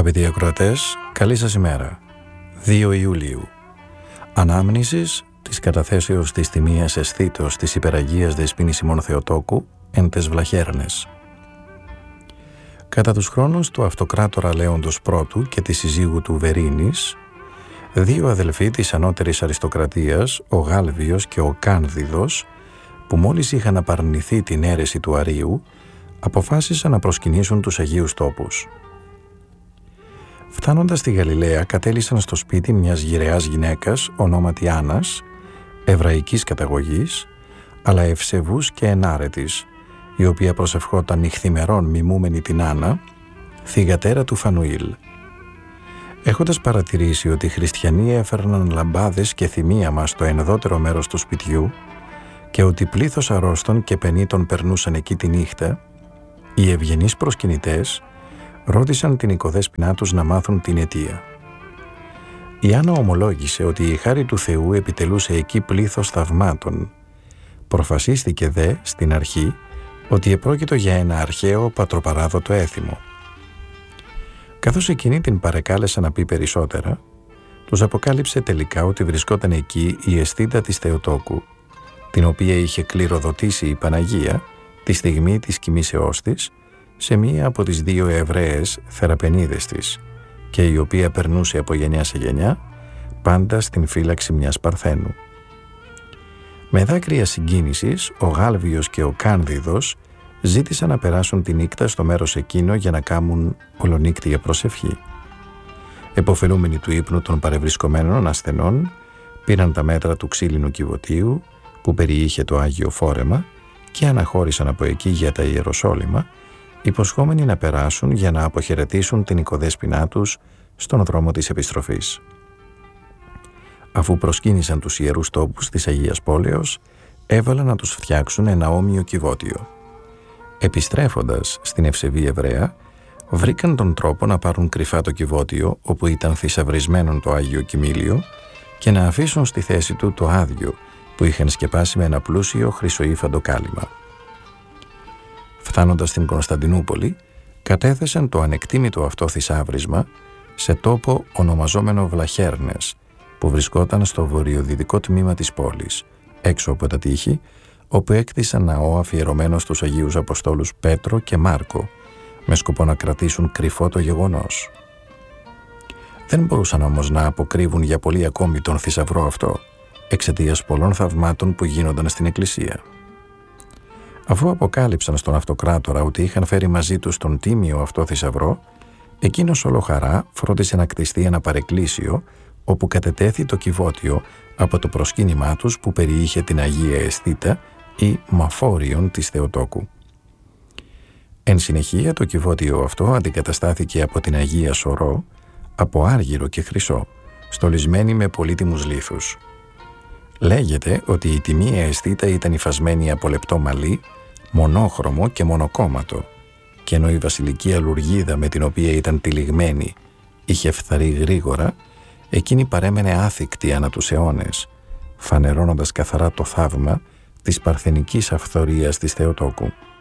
Αγαπητοί ακροατές, καλή σας ημέρα. 2 Ιουλίου. Ανάμνησης της καταθέσεως της τιμίας αισθήτως της υπεραγίας Δεσποίνης ημών Θεοτόκου εν τες Βλαχέρνες. Κατά τους χρόνους του αυτοκράτορα Λέοντος Πρώτου και της συζύγου του Βερίνης, 2 αδελφοί της ανώτερης αριστοκρατίας, ο Γάλβιος και ο Κάνδιδος, που μόλις είχαν απαρνηθεί την αίρεση του Αρείου, αποφάσισαν να προσκυνήσουν τους Αγίους Τόπους. Φτάνοντας στη Γαλιλαία, κατέλησαν στο σπίτι μιας γυρεάς γυναίκας ονόματι Άννας, εβραϊκής καταγωγής, αλλά ευσεβούς και ενάρετης, η οποία προσευχόταν νυχθημερών μιμούμενη την Άννα, θυγατέρα του Φανουήλ. Έχοντας παρατηρήσει ότι οι χριστιανοί έφερναν λαμπάδες και θυμίαμα στο ενδότερο μέρος του σπιτιού και ότι πλήθος αρρώστων και πενήτων περνούσαν εκεί τη νύχτα, οι ευγενείς προσκυνητές ρώτησαν την οικοδέσποινά τους να μάθουν την αιτία. Η Άννα ομολόγησε ότι η χάρη του Θεού επιτελούσε εκεί πλήθος θαυμάτων. Προφασίστηκε δε στην αρχή ότι επρόκειτο για ένα αρχαίο πατροπαράδοτο έθιμο. Καθώς εκείνοι την παρεκάλεσαν να πει περισσότερα, τους αποκάλυψε τελικά ότι βρισκόταν εκεί η αισθήτα της Θεοτόκου, την οποία είχε κληροδοτήσει η Παναγία τη στιγμή της κοιμήσεώς της σε μία από τις 2 Εβραίες θεραπενίδες της και η οποία περνούσε από γενιά σε γενιά πάντα στην φύλαξη μιας Παρθένου. Με δάκρυα συγκίνησης, ο Γάλβιος και ο Κάνδιδος ζήτησαν να περάσουν τη νύχτα στο μέρος εκείνο για να κάνουν ολονύκτια προσευχή. Εποφελούμενοι του ύπνου των παρευρισκομένων ασθενών, πήραν τα μέτρα του ξύλινου κυβωτίου που περιείχε το Άγιο Φόρεμα και αναχώρησαν από εκεί για τα Ιεροσόλυμα, υποσχόμενοι να περάσουν για να αποχαιρετήσουν την οικοδέσποινά τους στον δρόμο της επιστροφής. Αφού προσκύνησαν τους ιερούς τόπους της Αγίας Πόλεως, έβαλαν να τους φτιάξουν ένα όμοιο κυβότιο. Επιστρέφοντας στην ευσεβή Εβραία, βρήκαν τον τρόπο να πάρουν κρυφά το κυβότιο όπου ήταν θησαυρισμένο το Άγιο Κοιμήλιο και να αφήσουν στη θέση του το άδειο που είχαν σκεπάσει με ένα πλούσιο χρυσοήφαντο κάλυμα. Φτάνοντας στην Κωνσταντινούπολη, κατέθεσαν το ανεκτήμητο αυτό θησάβρισμα σε τόπο ονομαζόμενο Βλαχέρνες, που βρισκόταν στο βορειοδυτικό τμήμα της πόλης, έξω από τα τείχη, όπου έκτισαν ναό αφιερωμένο στους Αγίους Αποστόλους Πέτρο και Μάρκο, με σκοπό να κρατήσουν κρυφό το γεγονός. Δεν μπορούσαν όμως να αποκρύβουν για πολύ ακόμη τον θησαυρό αυτό, εξαιτίας πολλών θαυμάτων που γίνονταν στην εκκλησία. Αφού αποκάλυψαν στον αυτοκράτορα ότι είχαν φέρει μαζί τους τον τίμιο αυτό θησαυρό, εκείνος όλο χαρά φρόντισε να κτιστεί ένα παρεκκλήσιο όπου κατετέθη το κυβότιο από το προσκύνημά τους που περιείχε την Αγία Αισθήτα ή Μαφόριον της Θεοτόκου. Εν συνεχεία το κυβότιο αυτό αντικαταστάθηκε από την Αγία Σωρό, από άργυρο και χρυσό, στολισμένη με πολύτιμους λίθους. Λέγεται ότι η τιμία αισθήτα ήταν υφασμένη από λεπτό μαλλί, μονόχρωμο και μονοκόμματο, και ενώ η βασιλική αλουργίδα με την οποία ήταν τυλιγμένη είχε φθαρεί γρήγορα, εκείνη παρέμενε άθικτη ανά τους αιώνες, φανερώνοντας καθαρά το θαύμα της παρθενικής αυθορίας της Θεοτόκου.